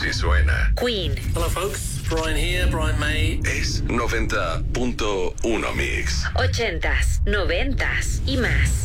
Si suena. Queen. Hello folks, Brian here, Brian May. Es 90.1 Mix. 80s, 90s y más.